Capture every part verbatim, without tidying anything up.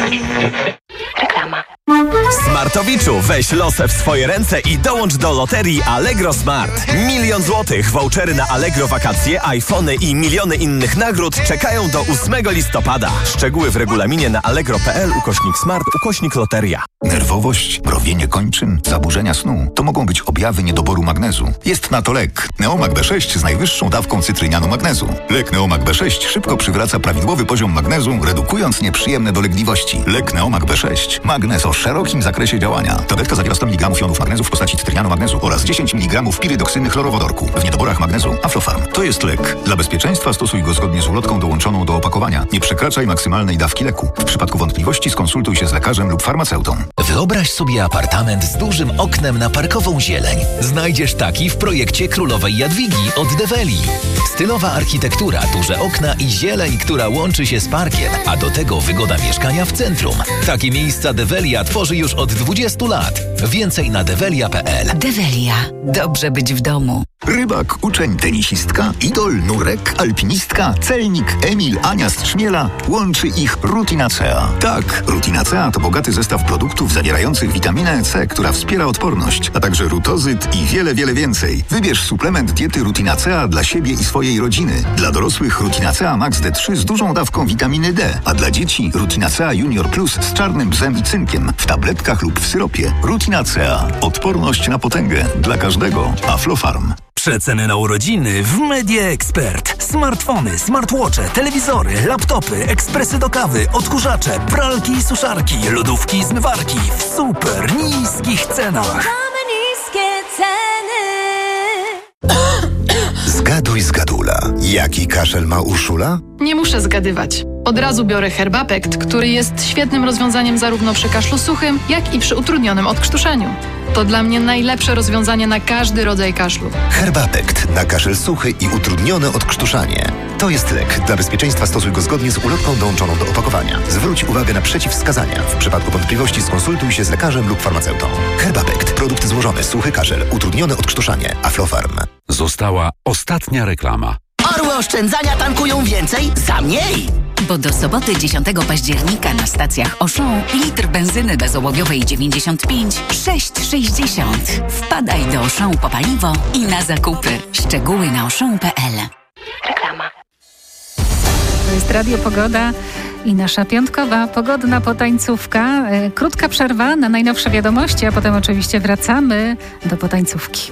Reklama. Smartowiczu, weź losę w swoje ręce i dołącz do loterii Allegro Smart. Milion złotych, vouchery na Allegro wakacje, iPhony i miliony innych nagród czekają do ósmego listopada. Szczegóły w regulaminie na allegro.pl ukośnik smart ukośnik loteria. Nerwowość, mrowienie kończyn, zaburzenia snu to mogą być objawy niedoboru magnezu. Jest na to lek Neomag B sześć z najwyższą dawką cytrynianu magnezu. Lek Neomag B sześć szybko przywraca prawidłowy poziom magnezu, redukując nieprzyjemne dolegliwości. Lek Neomag B sześć. Magnez o szerokim zakresie działania. Tabletka zawiera sto miligramów jonów magnezu w postaci cytrynianu magnezu oraz dziesięć miligramów pirydoksyny chlorowodorku. W niedoborach magnezu Aflofarm. To jest lek. Dla bezpieczeństwa stosuj go zgodnie z ulotką dołączoną do opakowania. Nie przekraczaj maksymalnej dawki leku. W przypadku wątpliwości skonsultuj się z lekarzem lub farmaceutą. Wyobraź sobie apartament z dużym oknem na parkową zieleń. Znajdziesz taki w projekcie Królowej Jadwigi od Develi. Stylowa architektura, duże okna i zieleń, która łączy się z parkiem, a do tego wygoda mieszkania w centrum. Takie miejsca Develia tworzy już od dwudziestu lat. Więcej na develia kropka p l. Develia. Dobrze być w domu. Rybak, uczeń, tenisistka, idol, nurek, alpinistka, celnik, Emil, Ania z Trzmiela. Łączy ich Rutinacea. Tak, Rutinacea to bogaty zestaw produktów zawierających witaminę C, która wspiera odporność, a także rutozyt i wiele, wiele więcej. Wybierz suplement diety Rutinacea dla siebie i swojej rodziny. Dla dorosłych Rutinacea Max D trzy z dużą dawką witaminy D, a dla dzieci Rutinacea Junior Plus z czarnym bzem i cynkiem w tabletkach lub w syropie. Rutinacea. Odporność na potęgę. Dla każdego. Aflofarm. Przeceny na urodziny w Media Expert. Smartfony, smartwatche, telewizory, laptopy, ekspresy do kawy, odkurzacze, pralki i suszarki, lodówki i zmywarki w super niskich cenach. Mamy niskie ceny. Zgaduj, zgadula. Jaki kaszel ma Urszula? Nie muszę zgadywać. Od razu biorę Herbapekt, który jest świetnym rozwiązaniem zarówno przy kaszlu suchym, jak i przy utrudnionym odkrztuszeniu. To dla mnie najlepsze rozwiązanie na każdy rodzaj kaszlu. Herbapekt na kaszel suchy i utrudnione odkrztuszanie. To jest lek. Dla bezpieczeństwa stosuj go zgodnie z ulotką dołączoną do opakowania. Zwróć uwagę na przeciwwskazania. W przypadku wątpliwości skonsultuj się z lekarzem lub farmaceutą. Herbapekt. Produkt złożony. Suchy kaszel. Utrudnione odkrztuszanie. Aflofarm. Została ostatnia reklama. Orły oszczędzania tankują więcej za mniej. Bo do soboty dziesiątego października na stacjach Auchan litr benzyny bezołowiowej dziewięćdziesiąt pięć sześć sześćdziesiąt. Wpadaj do Auchan po paliwo i na zakupy. Szczegóły na auchan kropka p l. Reklama. To jest Radio Pogoda i nasza piątkowa pogodna potańcówka. Krótka przerwa na najnowsze wiadomości, a potem oczywiście wracamy do potańcówki.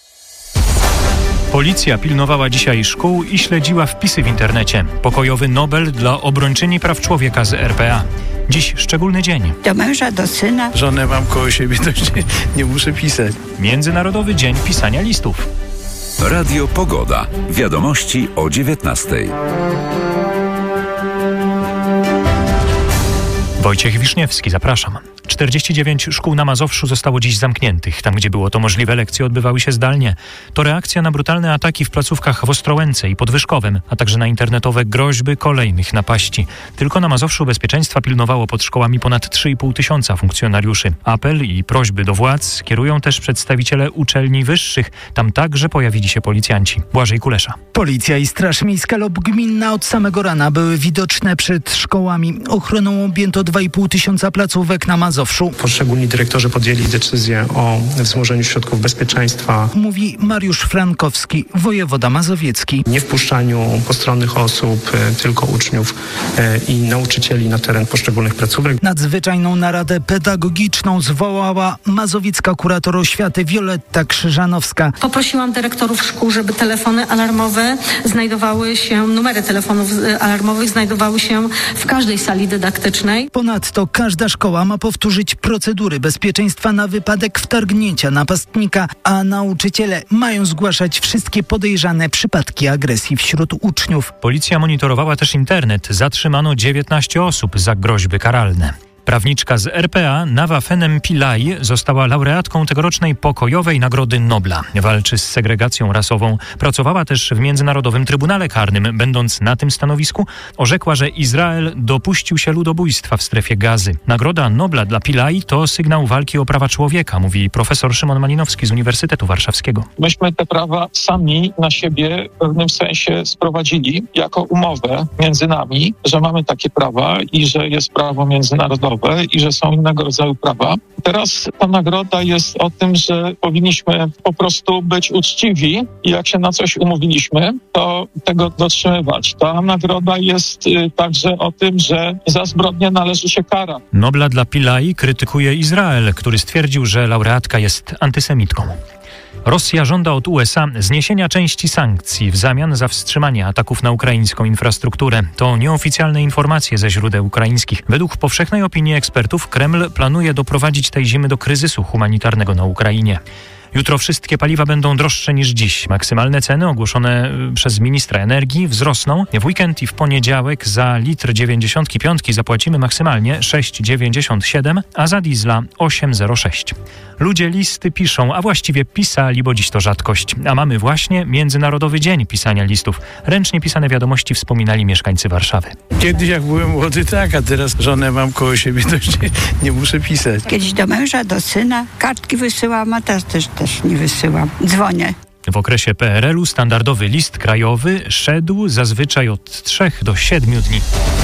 Policja pilnowała dzisiaj szkół i śledziła wpisy w internecie. Pokojowy Nobel dla obrończyni praw człowieka z R P A. Dziś szczególny dzień. Do męża, do syna. Żonę mam koło siebie, to nie, nie muszę pisać. Międzynarodowy Dzień Pisania Listów. Radio Pogoda. Wiadomości o dziewiętnastej. Wojciech Wiszniewski, zapraszam. czterdzieści dziewięć szkół na Mazowszu zostało dziś zamkniętych. Tam, gdzie było to możliwe, lekcje odbywały się zdalnie. To reakcja na brutalne ataki w placówkach w Ostrołęce i Podwyżkowem, a także na internetowe groźby kolejnych napaści. Tylko na Mazowszu bezpieczeństwa pilnowało pod szkołami ponad trzy i pół tysiąca funkcjonariuszy. Apel i prośby do władz kierują też przedstawiciele uczelni wyższych. Tam także pojawili się policjanci. Błażej Kulesza. Policja i Straż Miejska lub gminna od samego rana były widoczne przed szkołami. Ochroną objęto dwa i pół tysiąca placówek na Mazowszu. Poszczególni dyrektorzy podjęli decyzję o wzmożeniu środków bezpieczeństwa. Mówi Mariusz Frankowski, wojewoda mazowiecki. Nie wpuszczaniu postronnych osób, tylko uczniów i nauczycieli na teren poszczególnych placówek. Nadzwyczajną naradę pedagogiczną zwołała mazowiecka kurator oświaty Wioletta Krzyżanowska. Poprosiłam dyrektorów szkół, żeby telefony alarmowe znajdowały się, numery telefonów alarmowych znajdowały się w każdej sali dydaktycznej. Ponadto każda szkoła ma powtórzyć procedury bezpieczeństwa na wypadek wtargnięcia napastnika, a nauczyciele mają zgłaszać wszystkie podejrzane przypadki agresji wśród uczniów. Policja monitorowała też internet. Zatrzymano dziewiętnaście osób za groźby karalne. Prawniczka z R P A Nawa Fenem Pillay została laureatką tegorocznej Pokojowej Nagrody Nobla. Walczy z segregacją rasową. Pracowała też w Międzynarodowym Trybunale Karnym. Będąc na tym stanowisku, orzekła, że Izrael dopuścił się ludobójstwa w strefie Gazy. Nagroda Nobla dla Pillay to sygnał walki o prawa człowieka, mówi profesor Szymon Malinowski z Uniwersytetu Warszawskiego. Myśmy te prawa sami na siebie w pewnym sensie sprowadzili jako umowę między nami, że mamy takie prawa i że jest prawo międzynarodowe i że są innego rodzaju prawa. Teraz ta nagroda jest o tym, że powinniśmy po prostu być uczciwi i jak się na coś umówiliśmy, to tego dotrzymywać. Ta nagroda jest y, także o tym, że za zbrodnię należy się kara. Nobla dla Pillay krytykuje Izrael, który stwierdził, że laureatka jest antysemitką. Rosja żąda od U S A zniesienia części sankcji w zamian za wstrzymanie ataków na ukraińską infrastrukturę. To nieoficjalne informacje ze źródeł ukraińskich. Według powszechnej opinii ekspertów Kreml planuje doprowadzić tej zimy do kryzysu humanitarnego na Ukrainie. Jutro wszystkie paliwa będą droższe niż dziś. Maksymalne ceny ogłoszone przez ministra energii wzrosną. W weekend i w poniedziałek za litr dziewięćdziesiąt pięć zapłacimy maksymalnie sześć dziewięćdziesiąt siedem, a za diesla osiem zero sześć. Ludzie listy piszą, a właściwie pisali, bo dziś to rzadkość. A mamy właśnie Międzynarodowy Dzień Pisania Listów. Ręcznie pisane wiadomości wspominali mieszkańcy Warszawy. Kiedyś jak byłem młody, tak, a teraz żonę mam koło siebie, to już nie, nie muszę pisać. Kiedyś do męża, do syna kartki wysyłam, a teraz też, też nie wysyłam. Dzwonię. W okresie P R L u standardowy list krajowy szedł zazwyczaj od trzech do siedmiu dni.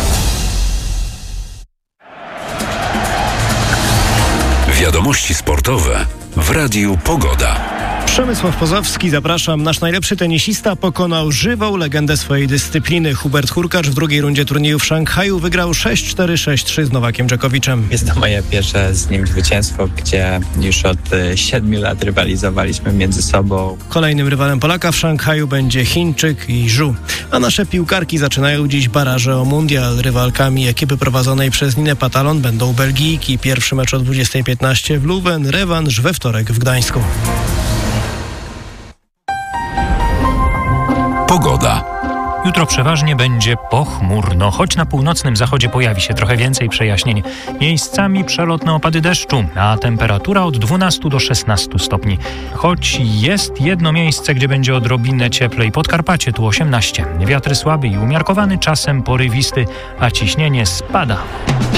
Wiadomości sportowe w Radiu Pogoda. Przemysław Pozowski, zapraszam. Nasz najlepszy tenisista pokonał żywą legendę swojej dyscypliny. Hubert Hurkacz w drugiej rundzie turnieju w Szanghaju wygrał sześć cztery sześć trzy z Nowakiem Dżokowiczem. Jest to moje pierwsze z nim zwycięstwo, gdzie już od siedmiu lat rywalizowaliśmy między sobą. Kolejnym rywalem Polaka w Szanghaju będzie Chińczyk i Zhu. A nasze piłkarki zaczynają dziś baraże o mundial. Rywalkami ekipy prowadzonej przez Ninę Patalon będą Belgijki. Pierwszy mecz o dwudziestej piętnaście w Leuven, rewanż we wtorek w Gdańsku. Pogoda. Jutro przeważnie będzie pochmurno, choć na północnym zachodzie pojawi się trochę więcej przejaśnień. Miejscami przelotne opady deszczu, a temperatura od dwunastu do szesnastu stopni. Choć jest jedno miejsce, gdzie będzie odrobinę cieplej, Podkarpacie, tu osiemnaście. Wiatr słaby i umiarkowany, czasem porywisty, a ciśnienie spada.